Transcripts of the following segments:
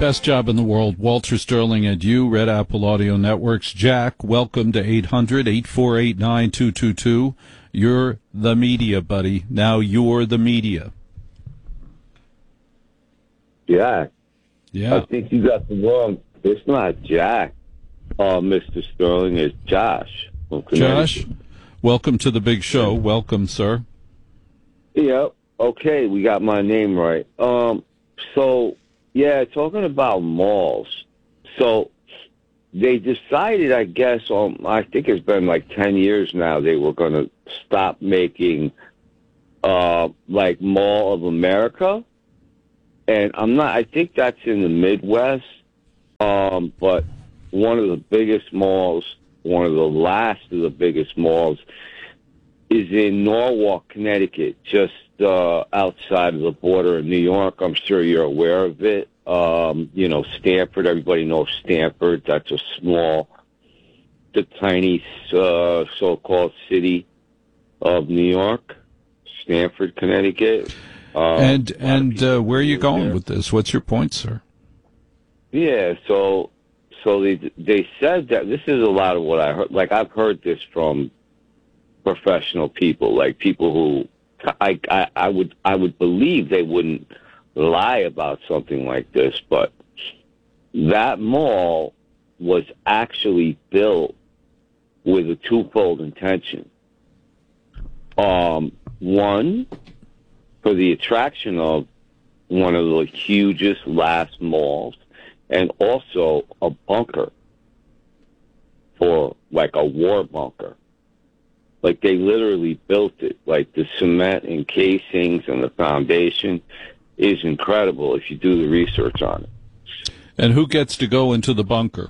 Best job in the world. Walter Sterling and you, Red Apple Audio Networks. Jack, welcome to 800-848-9222. You're the media, buddy. Now you're the media. Jack. Yeah. I think you got the wrong. It's not Jack, Mr. Sterling. It's Josh. Josh, welcome to the big show. Welcome, sir. Yep. Okay, we got my name right. So, yeah, talking about malls. So, they decided, I guess, I think it's been like 10 years now, they were going to stop making, like, Mall of America. And I think that's in the Midwest. But one of the biggest malls, one of the last of the biggest malls, is in Norwalk, Connecticut, just outside of the border of New York. I'm sure you're aware of it. Stanford, everybody knows Stanford. That's the tiny so-called city of New York, Stanford, Connecticut. And where are you going with this? What's your point, sir? Yeah, so they said that this is a lot of what I heard. Like, I've heard this from professional people, like people who I would believe they wouldn't lie about something like this, but that mall was actually built with a twofold intention. One, for the attraction of one of the hugest last malls, and also a bunker for, like, a war bunker. Like, they literally built it. Like, the cement and casings and the foundation is incredible if you do the research on it. And who gets to go into the bunker?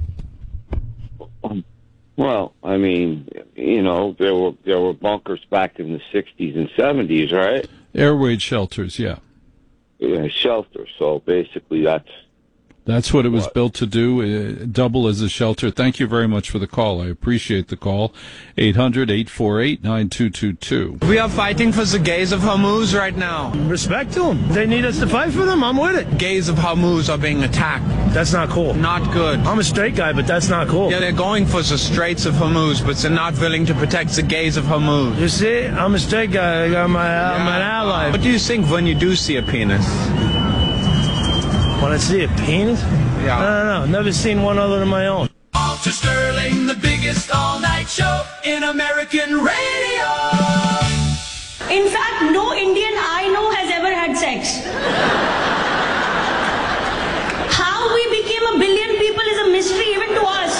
Well, I mean, there were bunkers back in the 60s and 70s, right? Air raid shelters, yeah. Yeah, shelters. So basically that's what it was built to do, double as a shelter. Thank you very much for the call. I appreciate the call. 800-848-9222. We are fighting for the gays of Hormuz right now. Respect to them. They need us to fight for them. I'm with it. Gays of Hormuz are being attacked. That's not cool. Not good. I'm a straight guy, but that's not cool. Yeah, they're going for the Straits of Hormuz, but they're not willing to protect the gays of Hormuz. You see, I'm a straight guy. I'm an ally. What do you think when you do see a penis? When I see a penis? Yeah. I don't know. Never seen one other than my own. Walter Sterling, the biggest all-night show in American radio. In fact, no Indian I know has ever had sex. How we became 1 billion people is a mystery even to us.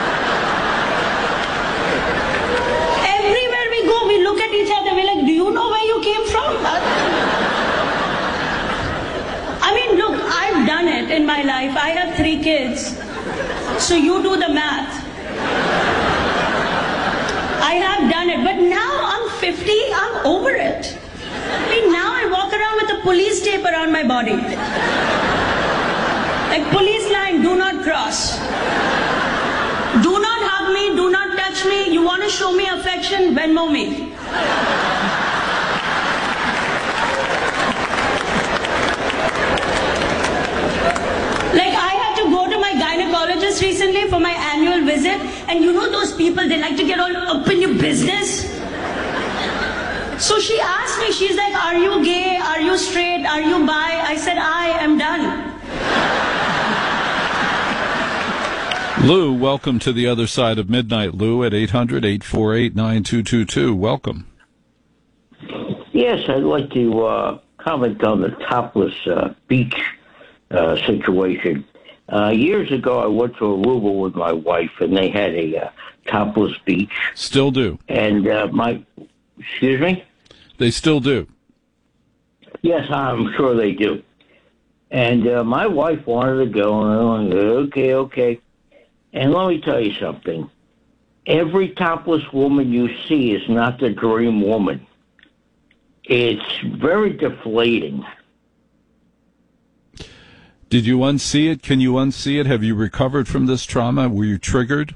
Everywhere we go, we look at each other, we're like, do you know where you came from? I mean, look, I've done it in my life. I have 3 kids. So you do the math. I have done it. But now I'm 50, I'm over it. I mean, now I walk around with a police tape around my body. Like, police line, do not cross. Do not hug me, do not touch me. You want to show me affection? Venmo me. Like, I had to go to my gynecologist recently for my annual visit, and you know those people, they like to get all up in your business. So she asked me, she's like, are you gay? Are you straight? Are you bi? I said, I am done. Lou, welcome to the other side of midnight. Lou at 800-848-9222. Welcome. Yes, I'd like to comment on the topless beach situation. Years ago, I went to Aruba with my wife, and they had a topless beach. Still do. And excuse me? They still do. Yes, I'm sure they do. And my wife wanted to go, and I'm like, okay. And let me tell you something. Every topless woman you see is not the dream woman. It's very deflating. Did you unsee it? Can you unsee it? Have you recovered from this trauma? Were you triggered?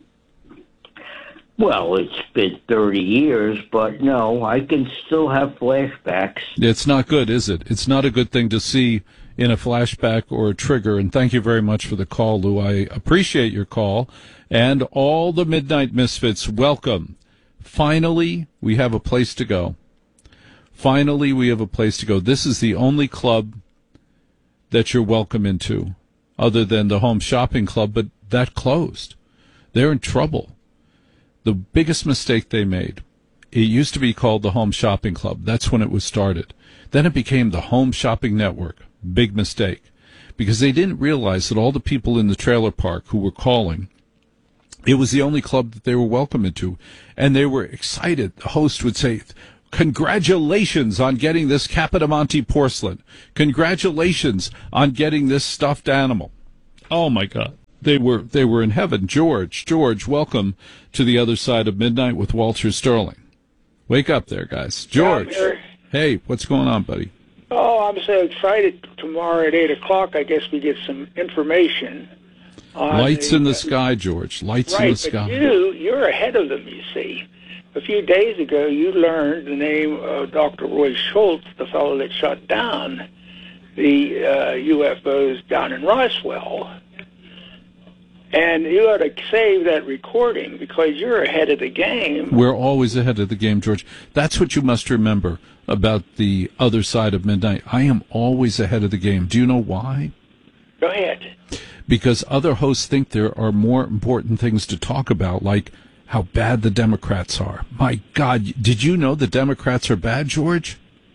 Well, it's been 30 years, but no, I can still have flashbacks. It's not good, is it? It's not a good thing to see in a flashback or a trigger. And thank you very much for the call, Lou. I appreciate your call. And all the Midnight Misfits, welcome. Finally, we have a place to go. Finally, we have a place to go. This is the only club that you're welcome into, other than the Home Shopping Club, but that closed. They're in trouble. The biggest mistake they made, it used to be called the Home Shopping Club. That's when it was started. Then it became the Home Shopping Network. Big mistake. Because they didn't realize that all the people in the trailer park who were calling, it was the only club that they were welcome into. And they were excited. The host would say, congratulations on getting this Capodimonte porcelain. Congratulations on getting this stuffed animal. Oh, my God. They were in heaven. George, welcome to the other side of midnight with Walter Sterling. Wake up there, guys. George. Hey, what's going on, buddy? Oh, I'm so excited. Tomorrow at 8 o'clock, I guess we get some information. Lights in the sky, George. Lights in the sky. But you're ahead of them, you see. A few days ago, you learned the name of Dr. Roy Schultz, the fellow that shut down the UFOs down in Roswell. And you ought to save that recording because you're ahead of the game. We're always ahead of the game, George. That's what you must remember about the other side of midnight. I am always ahead of the game. Do you know why? Go ahead. Because other hosts think there are more important things to talk about, like how bad the Democrats are. My God, did you know the Democrats are bad, George?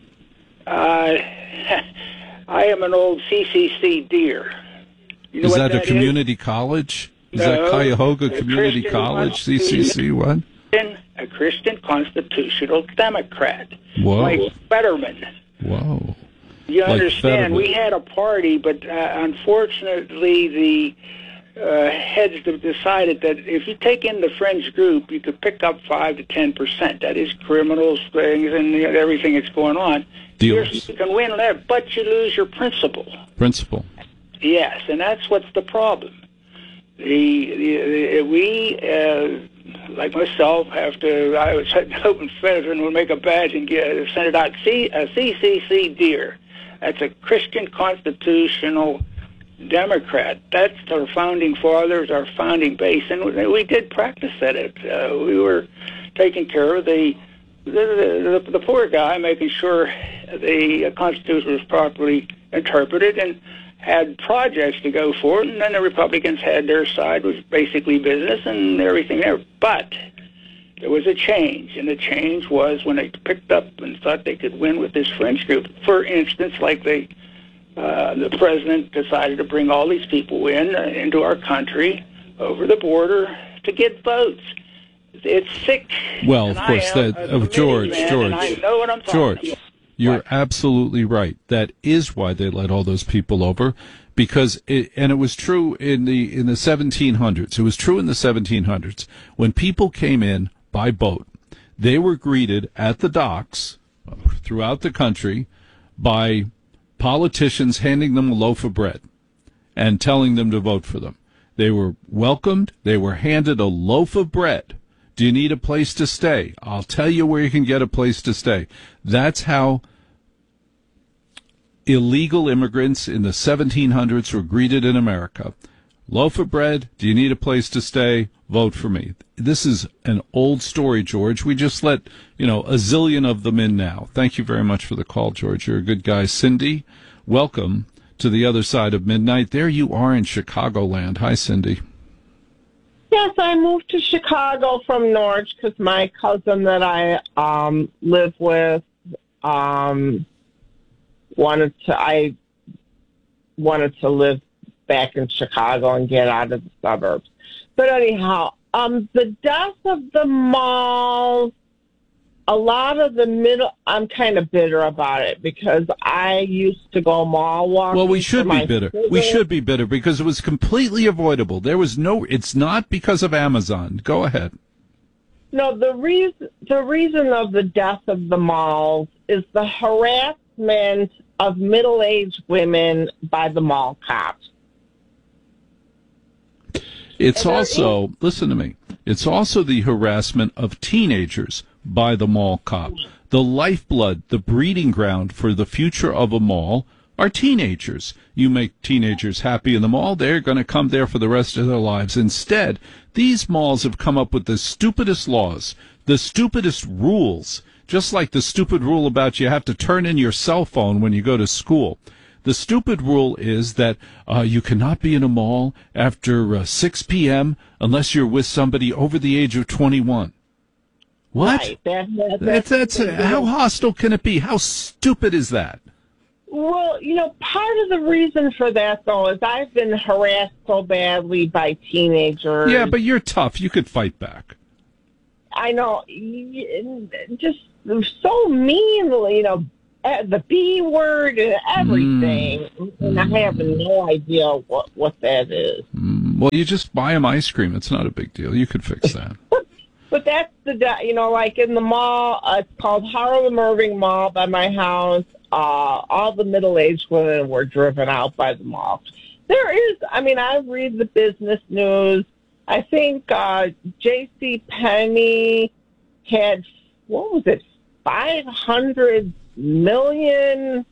I am an old CCC deer. You know is what that a community college? Is that Cuyahoga Community College, CCC, what? A Christian Constitutional Democrat. Whoa. Like Fetterman. Whoa. You like understand, Fetterman. We had a party, but unfortunately the heads have decided that if you take in the fringe group, you could pick up 5 to 10%. That is criminals, things, and everything that's going on. Deals. You can win that, but you lose your principle. Principle. Yes, and that's what's the problem. We, like myself, have to. I was hoping Fetterman would make a badge and send it out. A CCC deer. That's a Christian Constitutional Democrat. That's our founding fathers, our founding base, and we did practice at it. We were taking care of the poor guy, making sure the Constitution was properly interpreted, and had projects to go for it, and then the Republicans had their side, was basically business and everything there. But there was a change, and the change was when they picked up and thought they could win with this fringe group. For instance, like the president decided to bring all these people into our country over the border to get votes. It's sick. Well, of course, George, I know what I'm talking about. You're absolutely right. That is why they let all those people over, because it was true in the 1700s. It was true in the 1700s when people came in by boat. They were greeted at the docks throughout the country by politicians handing them a loaf of bread and telling them to vote for them. They were welcomed. They were handed a loaf of bread. Do you need a place to stay? I'll tell you where you can get a place to stay. That's how illegal immigrants in the 1700s were greeted in America. Loaf of bread, do you need a place to stay? Vote for me. This is an old story, George. We just let, a zillion of them in now. Thank you very much for the call, George. You're a good guy. Cindy, welcome to the other side of midnight. There you are in Chicagoland. Hi, Cindy. Yes, I moved to Chicago from Norwich because my cousin that I live with wanted to live back in Chicago and get out of the suburbs. But anyhow, the death of the malls, a lot of the I'm kind of bitter about it because I used to go mall walking. Well, we should be bitter. We should be bitter because it was completely avoidable. It's not because of Amazon. Go ahead. No, the reason of the death of the malls is the harassment of middle-aged women by the mall cops. It's also, listen to me, it's also the harassment of teenagers by the mall cop. The lifeblood, the breeding ground for the future of a mall are teenagers. You make teenagers happy in the mall, they're going to come there for the rest of their lives. Instead, these malls have come up with the stupidest laws, the stupidest rules, just like the stupid rule about you have to turn in your cell phone when you go to school. The stupid rule is that you cannot be in a mall after 6 p.m. unless you're with somebody over the age of 21. What? Right. That's how hostile can it be? How stupid is that? Well, part of the reason for that, though, is I've been harassed so badly by teenagers. Yeah, but you're tough. You could fight back. I know. Just so mean, the B word and everything. And I have no idea what that is. Well, you just buy them ice cream. It's not a big deal. You could fix that. But that's like in the mall, it's called Harlem Irving Mall by my house. All the middle-aged women were driven out by the mall. I read the business news. I think J.C. Penney had, 500 million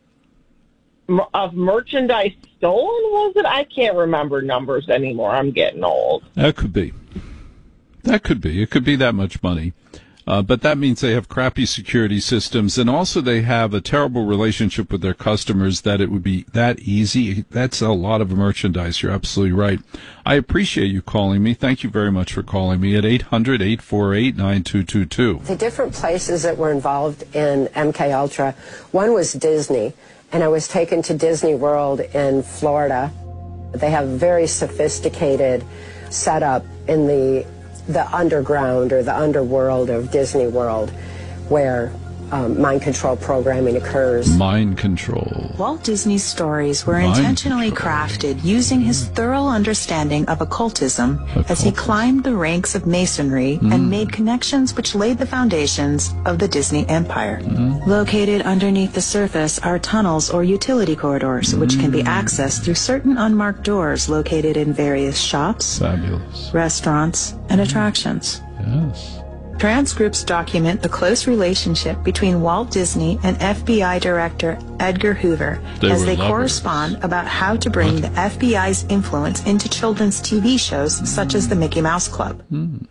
of merchandise stolen, was it? I can't remember numbers anymore. I'm getting old. That could be. It could be that much money. But that means they have crappy security systems, and also they have a terrible relationship with their customers that it would be that easy. That's a lot of merchandise. You're absolutely right. I appreciate you calling me. Thank you very much for calling me at 800-848-9222. The different places that were involved in MK Ultra, one was Disney, and I was taken to Disney World in Florida. They have a very sophisticated setup in the underground or the underworld of Disney World, where mind control programming occurs. Mind control. Walt Disney's stories were intentionally crafted using his thorough understanding of occultism as he climbed the ranks of masonry and made connections which laid the foundations of the Disney empire. Located underneath the surface are tunnels or utility corridors which can be accessed through certain unmarked doors located in various shops, fabulous, restaurants, and attractions. Yes. Transcripts document the close relationship between Walt Disney and FBI Director Edgar Hoover as they correspond about how to bring the FBI's influence into children's TV shows such as the Mickey Mouse Club.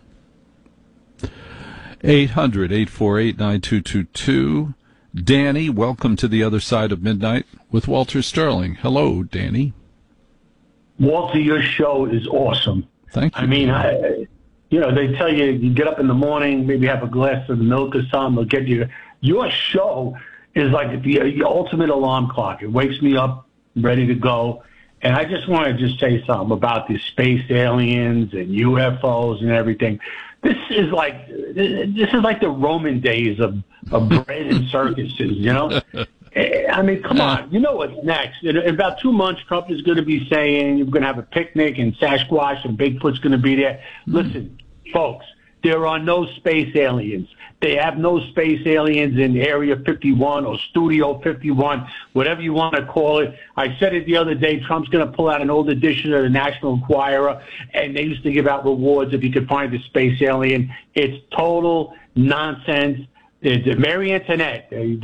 800-848-9222. Danny, welcome to the other side of midnight with Walter Sterling. Hello, Danny. Walter, your show is awesome. Thank you. I mean, they tell you get up in the morning, maybe have a glass of milk or something, they'll get you. Your show is like the ultimate alarm clock. It wakes me up ready to go. And I just want to say something about these space aliens and UFOs and everything. This is like the Roman days of bread and circuses, I mean, come on. You know what's next. In about 2 months, Trump is going to be saying we're going to have a picnic and Sasquatch and Bigfoot's going to be there. Listen, folks, there are no space aliens. They have no space aliens in Area 51 or Studio 51, whatever you want to call it. I said it the other day. Trump's going to pull out an old edition of the National Enquirer, and they used to give out rewards if you could find a space alien. It's total nonsense. Mary Antoinette, they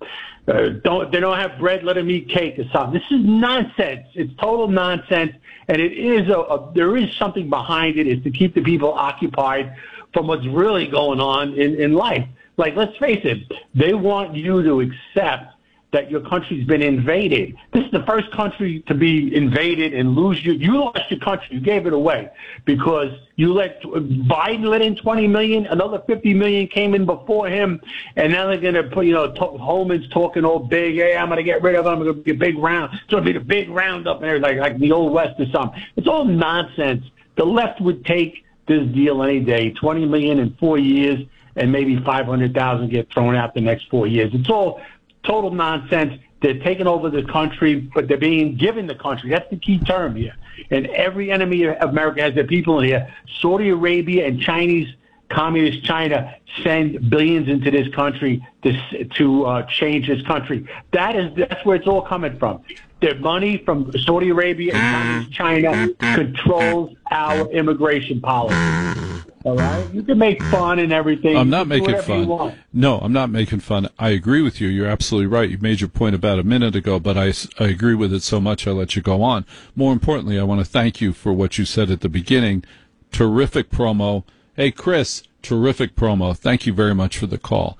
don't have bread, let them eat cake or something. This is nonsense. It's total nonsense, and it is there is something behind it. Is to keep the people occupied from what's really going on in life. Like, let's face it, they want you to accept that your country's been invaded. This is the first country to be invaded and lose you. You lost your country. You gave it away because Biden let in 20 million. Another 50 million came in before him. And now they're going to put, Holman's talking all big. Hey, I'm going to get rid of them. I'm going to be a big round. It's going to be the big roundup and everything, like the old West or something. It's all nonsense. The left would take this deal any day. 20 million in 4 years and maybe 500,000 get thrown out the next 4 years. It's all total nonsense. They're taking over the country, but they're being given the country. That's the key term here. And every enemy of America has their people in here. Saudi Arabia and Chinese, communist China, send billions into this country to change this country. That's where it's all coming from. Their money from Saudi Arabia and communist China controls our immigration policy. All right, you can make fun and everything. I'm not You can do making whatever you fun. want. No, I'm not making fun. I agree with you. You're absolutely right. You made your point about a minute ago, but I agree with it so much I let you go on. More importantly, I want to thank you for what you said at the beginning. Terrific promo. Hey, Chris, terrific promo. Thank you very much for the call.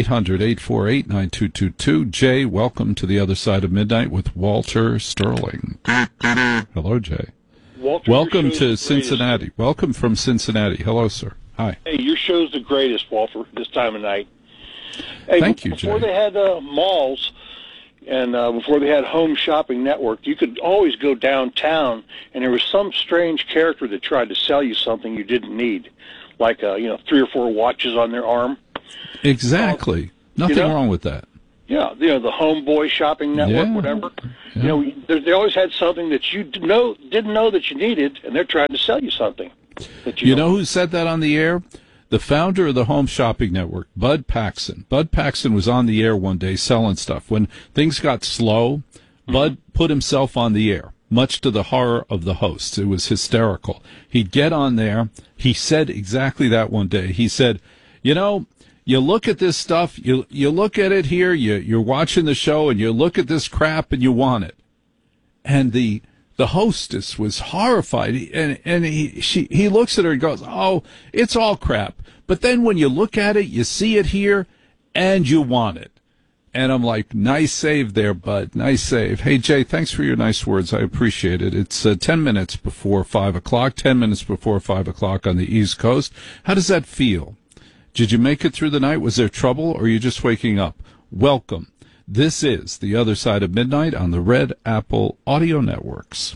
800-848-9222. Jay, welcome to the other side of midnight with Walter Sterling. Hello, Jay. Walter, welcome to Cincinnati. Welcome from Cincinnati. Hello, sir. Hi. Hey, your show's the greatest, Walter, this time of night. Hey, thank you, before Jay. they had malls and before they had Home Shopping Network, you could always go downtown, and there was some strange character that tried to sell you something you didn't need, like 3 or 4 watches on their arm. Exactly. Nothing wrong with that. Yeah, the Homeboy Shopping Network, whatever. Yeah. They always had something that you didn't know that you needed, and they're trying to sell you something. That you know who said that on the air? The founder of the Home Shopping Network, Bud Paxson. Bud Paxson was on the air one day selling stuff. When things got slow, Bud put himself on the air, much to the horror of the hosts. It was hysterical. He'd get on there. He said exactly that one day. He said, you look at this stuff, you look at it here, you're watching the show, and you look at this crap, and you want it. And the hostess was horrified, and he looks at her and goes, "Oh, it's all crap." But then when you look at it, you see it here, and you want it. And I'm like, nice save there, Bud. Nice save. Hey, Jay, thanks for your nice words. I appreciate it. It's 10 minutes before 5 o'clock, 10 minutes before 5 o'clock on the East Coast. How does that feel? Did you make it through the night? Was there trouble, or are you just waking up? Welcome. This is The Other Side of Midnight on the Red Apple Audio Networks.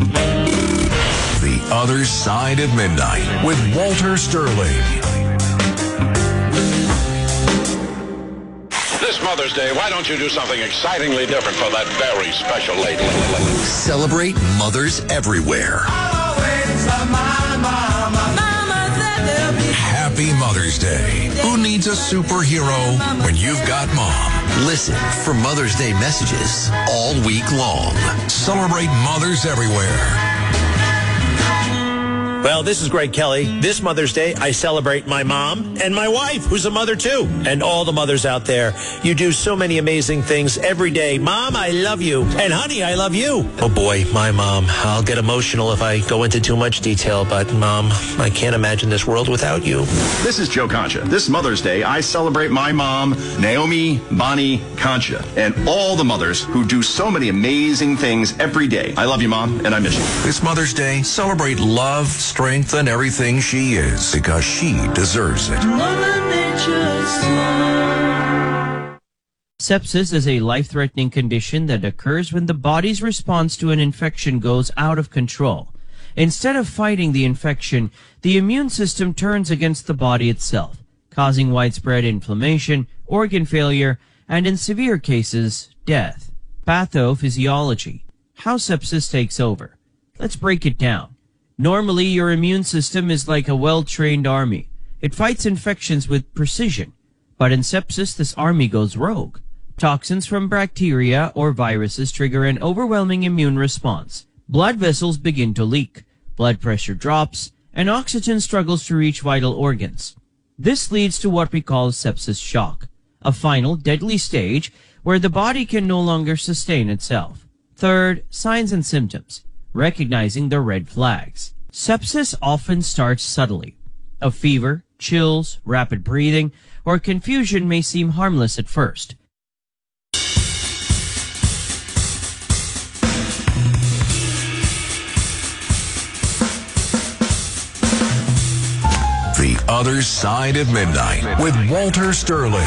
The Other Side of Midnight with Walter Sterling. This Mother's Day, why don't you do something excitingly different for that very special lady? Celebrate mothers everywhere. Happy Mother's Day. Who needs a superhero when you've got Mom? Listen for Mother's Day messages all week long. Celebrate mothers everywhere. Well, this is Greg Kelly. This Mother's Day, I celebrate my mom and my wife, who's a mother too, and all the mothers out there. You do so many amazing things every day. Mom, I love you. And honey, I love you. Oh boy, my mom. I'll get emotional if I go into too much detail, but Mom, I can't imagine this world without you. This is Joe Concha. This Mother's Day, I celebrate my mom, Naomi Bonnie Concha, and all the mothers who do so many amazing things every day. I love you, Mom, and I miss you. This Mother's Day, celebrate love, strength, and everything she is, because she deserves it. Sepsis is a life-threatening condition that occurs when the body's response to an infection goes out of control. Instead of fighting the infection, the immune system turns against the body itself, causing widespread inflammation, organ failure, and in severe cases, death. Pathophysiology. How sepsis takes over. Let's break it down. Normally, your immune system is like a well-trained army. It fights infections with precision. But in sepsis, this army goes rogue. Toxins from bacteria or viruses trigger an overwhelming immune response. Blood vessels begin to leak, blood pressure drops, and oxygen struggles to reach vital organs. This leads to what we call sepsis shock, a final deadly stage where the body can no longer sustain itself. Third, signs and symptoms. Recognizing the red flags. Sepsis often starts subtly. A fever, chills, rapid breathing, or confusion may seem harmless at first. The Other Side of Midnight with Walter Sterling.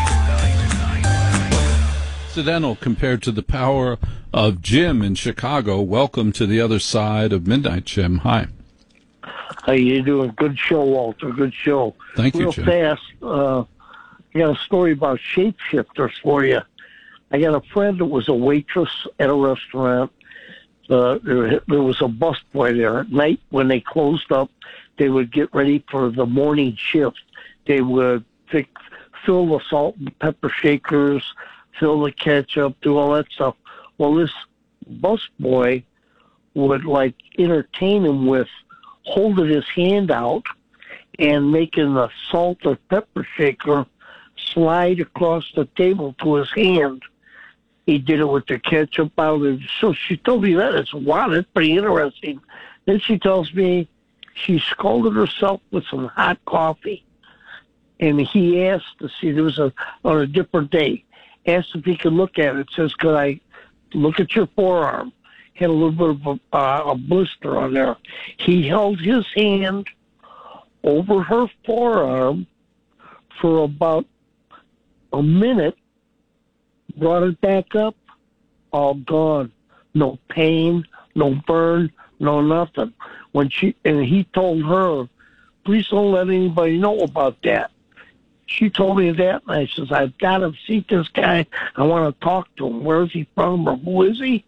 Incidental compared to the power of Jim in Chicago. Welcome to The Other Side of Midnight, Jim. Hi. How you doing? Good show, Walter. Good show. Thank you, Real Jim. fast, I got a story about shapeshifters for you. I got a friend that was a waitress at a restaurant. There was a busboy there. At night, when they closed up, they would get ready for the morning shift. They would fill the salt and pepper shakers, fill the ketchup, do all that stuff. Well, this busboy would entertain him with holding his hand out and making the salt or pepper shaker slide across the table to his hand. He did it with the ketchup out. So she told me that. It's wow, that's pretty interesting. Then she tells me she scalded herself with some hot coffee. And he asked to see, on a different day, asked if he could look at it. Says, could I look at your forearm? Had a little bit of a blister on there. He held his hand over her forearm for about a minute, brought it back up, all gone. No pain, no burn, no nothing. He told her, please don't let anybody know about that. She told me that, and I says, I've got to see this guy. I want to talk to him. Where is he from, or who is he?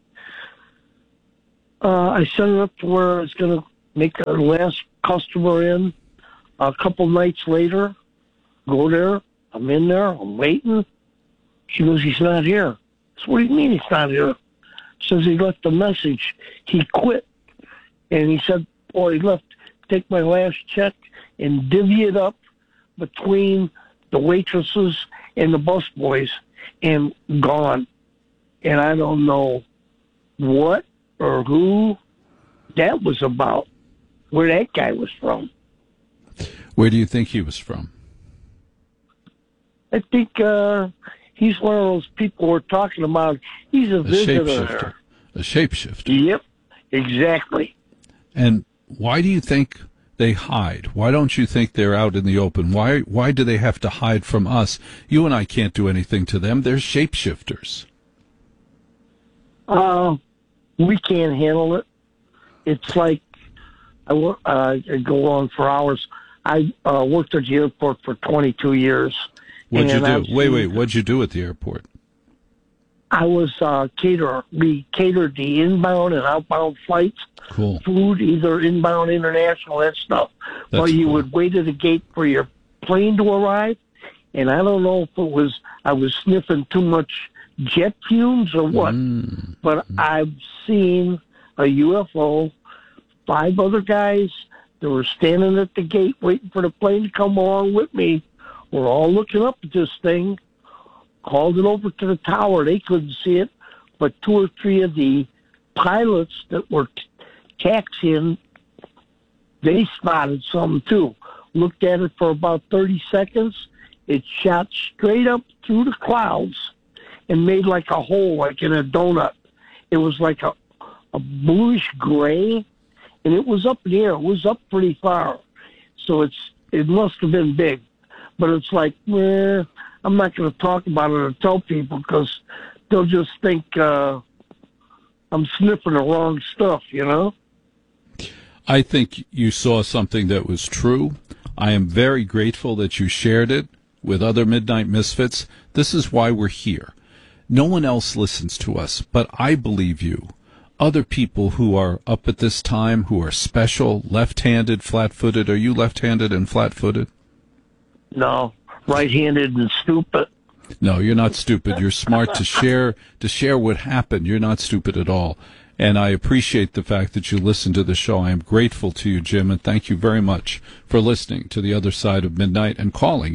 I set it up to where I was going to make our last customer in. A couple nights later, go there. I'm in there. I'm waiting. She goes, he's not here. I said, what do you mean he's not here? Says he left a message. He quit. And he said, he left, take my last check and divvy it up between the waitresses and the busboys, and gone. And I don't know what or who that was about, where that guy was from. Where do you think he was from? I think he's one of those people we're talking about. He's a visitor. A shapeshifter. Yep, exactly. And why do you think they hide? Why don't you think they're out in the open? Why do they have to hide from us? You and I can't do anything to them. They're shapeshifters. We can't handle it. It's like I go on for hours. I worked at the airport for 22 years. What'd you do? Wait. What'd you do at the airport? I was caterer. We catered the inbound and outbound flights. Cool. Food, either inbound, international, that stuff. But you would wait at the gate for your plane to arrive. And I don't know if it was I was sniffing too much jet fumes or what. But I've seen a UFO, 5 other guys that were standing at the gate waiting for the plane to come along with me. We're all looking up at this thing, called it over to the tower. They couldn't see it, but 2 or 3 of the pilots that were taxiing, they spotted something too. Looked at it for about 30 seconds. It shot straight up through the clouds and made like a hole, like in a donut. It was like a bluish gray, and it was up in the air. It was up pretty far. So it must have been big. But it's like, I'm not going to talk about it or tell people because they'll just think I'm sniffing the wrong stuff, you know? I think you saw something that was true. I am very grateful that you shared it with other Midnight Misfits. This is why we're here. No one else listens to us, but I believe you. Other people who are up at this time, who are special, left-handed, flat-footed. Are you left-handed and flat-footed? No, right-handed and stupid. No, you're not stupid. You're smart to share what happened. You're not stupid at all. And I appreciate the fact that you listen to the show. I am grateful to you, Jim, and thank you very much for listening to The Other Side of Midnight and calling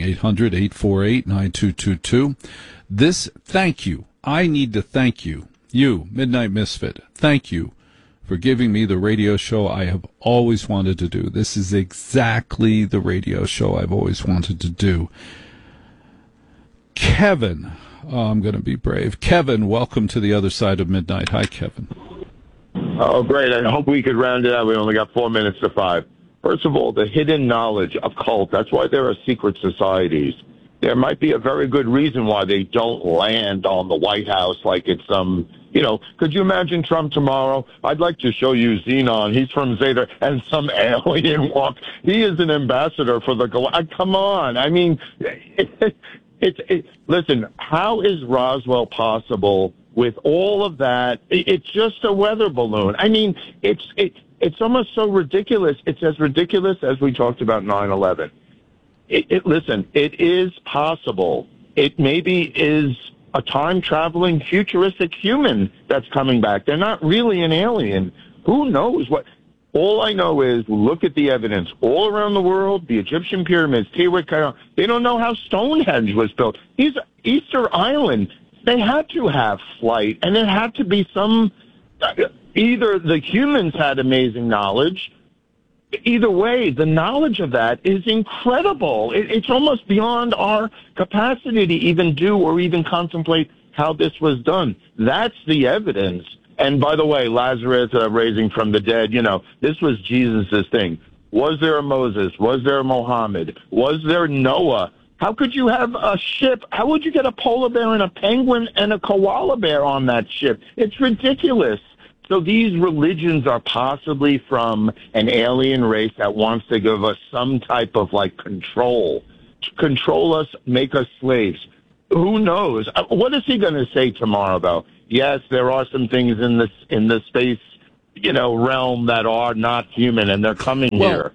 800-848-9222. Thank you. I need to thank you, Midnight Misfit. Thank you for giving me the radio show I have always wanted to do. This is exactly the radio show I've always wanted to do. Kevin, I'm going to be brave. Kevin, welcome to The Other Side of Midnight. Hi, Kevin. Oh, great. I hope we could round it out. We only got 4 minutes to 5. First of all, the hidden knowledge of cults. That's why there are secret societies. There might be a very good reason why they don't land on the White House like it's some, could you imagine Trump tomorrow? I'd like to show you Xenon. He's from Zeta, and some alien walk. He is an ambassador for the come on. I mean, listen, how is Roswell possible with all of that? It's just a weather balloon. I mean, it's almost so ridiculous. It's as ridiculous as we talked about 9/11. Listen, it is possible. It maybe is a time-traveling futuristic human that's coming back. They're not really an alien. Who knows what? All I know is look at the evidence all around the world, the Egyptian pyramids, Teotihuacan. They don't know how Stonehenge was built. Easter Island, they had to have flight, and it had to be some, either the humans had amazing knowledge. Either way, the knowledge of that is incredible. It's almost beyond our capacity to even do or even contemplate how this was done. That's the evidence. And by the way, Lazarus raising from the dead, this was Jesus' thing. Was there a Moses? Was there a Muhammad? Was there Noah? How could you have a ship? How would you get a polar bear and a penguin and a koala bear on that ship? It's ridiculous. So these religions are possibly from an alien race that wants to give us some type of control us, make us slaves. Who knows? What is he going to say tomorrow, though? Yes, there are some things in the space, realm that are not human, and they're coming here.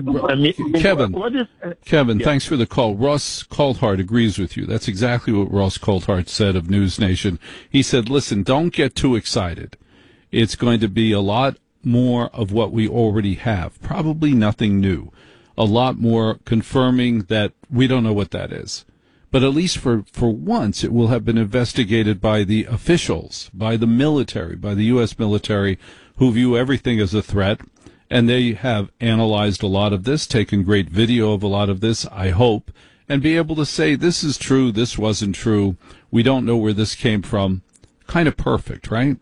Kevin, thanks for the call. Ross Coulthart agrees with you. That's exactly what Ross Coulthart said of News Nation. He said, listen, don't get too excited. It's going to be a lot more of what we already have. Probably nothing new. A lot more confirming that we don't know what that is. But at least for once, it will have been investigated by the officials, by the military, by the U.S. military, who view everything as a threat. And they have analyzed a lot of this, taken great video of a lot of this, I hope, and be able to say this is true, this wasn't true, we don't know where this came from. Kind of perfect, right?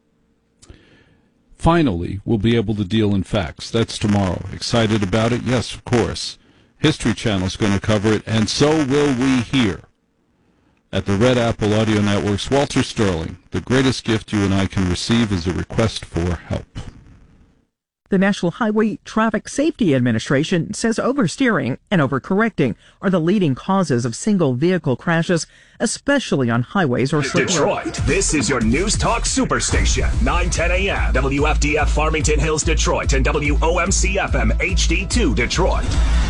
Finally, we'll be able to deal in facts. That's tomorrow. Excited about it? Yes, of course. History Channel is going to cover it, and so will we here at the Red Apple Audio Network's Walter Sterling. The greatest gift you and I can receive is a request for help. The National Highway Traffic Safety Administration says oversteering and overcorrecting are the leading causes of single-vehicle crashes, especially on highways or slip roads. Detroit, this is your News Talk Superstation, 910 a.m. WFDF Farmington Hills, Detroit, and WOMC-FM HD2 Detroit.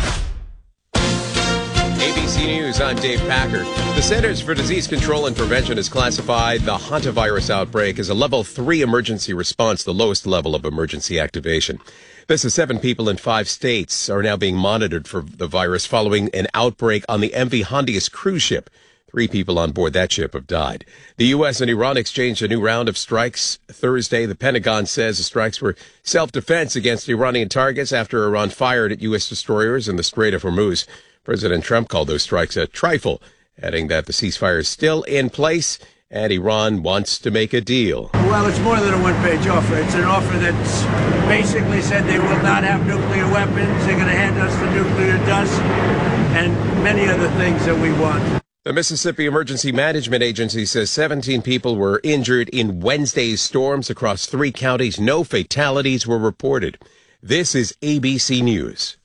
ABC News, I'm Dave Packer. The Centers for Disease Control and Prevention has classified the hantavirus outbreak as a level 3 emergency response, the lowest level of emergency activation. This is 7 people in 5 states are now being monitored for the virus following an outbreak on the MV Hondius cruise ship. 3 people on board that ship have died. The U.S. and Iran exchanged a new round of strikes Thursday. The Pentagon says the strikes were self-defense against Iranian targets after Iran fired at U.S. destroyers in the Strait of Hormuz. President Trump called those strikes a trifle, adding that the ceasefire is still in place and Iran wants to make a deal. Well, it's more than a one-page offer. It's an offer that's basically said they will not have nuclear weapons, they're going to hand us the nuclear dust, and many other things that we want. The Mississippi Emergency Management Agency says 17 people were injured in Wednesday's storms across 3 counties. No fatalities were reported. This is ABC News.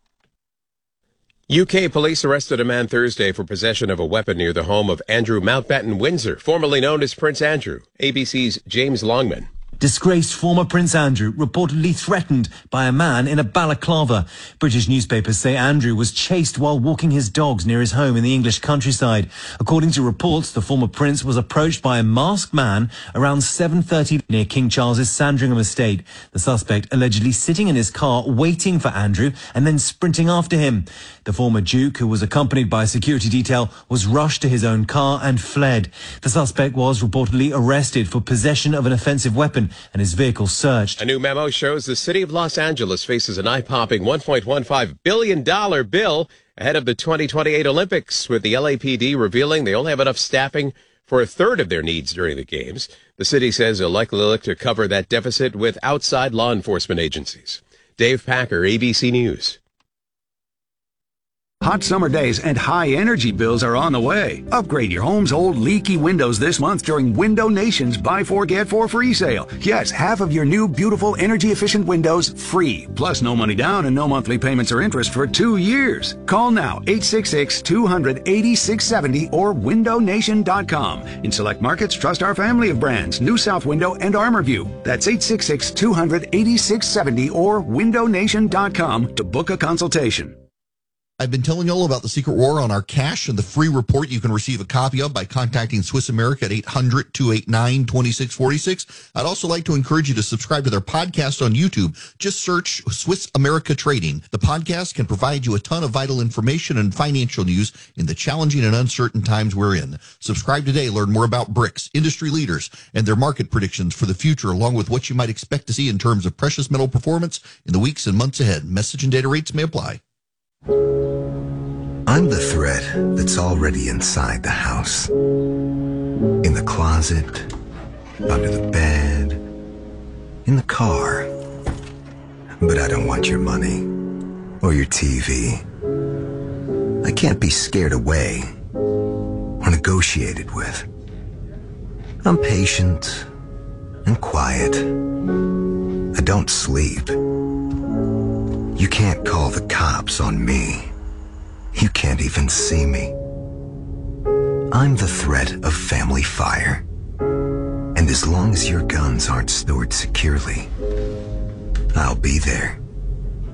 UK police arrested a man Thursday for possession of a weapon near the home of Andrew Mountbatten Windsor, formerly known as Prince Andrew. ABC's James Longman. Disgraced former Prince Andrew reportedly threatened by a man in a balaclava. British newspapers say Andrew was chased while walking his dogs near his home in the English countryside. According to reports, the former prince was approached by a masked man around 7:30 near King Charles's Sandringham estate. The suspect allegedly sitting in his car waiting for Andrew and then sprinting after him. The former Duke, who was accompanied by a security detail, was rushed to his own car and fled. The suspect was reportedly arrested for possession of an offensive weapon and his vehicle searched. A new memo shows the city of Los Angeles faces an eye-popping $1.15 billion bill ahead of the 2028 Olympics, with the LAPD revealing they only have enough staffing for a third of their needs during the games. The city says they'll likely look to cover that deficit with outside law enforcement agencies. Dave Packer, ABC News. Hot summer days and high energy bills are on the way. Upgrade your home's old leaky windows this month during Window Nation's Buy 4 Get 4 free sale. Yes, half of your new beautiful energy efficient windows free. Plus no money down and no monthly payments or interest for 2 years. Call now 866-200-8670 or windownation.com. In select markets, trust our family of brands, New South Window and ArmorView. That's 866-200-8670 or windownation.com to book a consultation. I've been telling you all about the Secret War on our cash and the free report you can receive a copy of by contacting Swiss America at 800-289-2646. I'd also like to encourage you to subscribe to their podcast on YouTube. Just search Swiss America Trading. The podcast can provide you a ton of vital information and financial news in the challenging and uncertain times we're in. Subscribe today. Learn more about BRICS, industry leaders, and their market predictions for the future, along with what you might expect to see in terms of precious metal performance in the weeks and months ahead. Message and data rates may apply. I'm the thread that's already inside the house. In the closet, under the bed, in the car. But I don't want your money or your TV. I can't be scared away or negotiated with. I'm patient and quiet. I don't sleep. You can't call the cops on me. You can't even see me. I'm the threat of family fire. And as long as your guns aren't stored securely, I'll be there.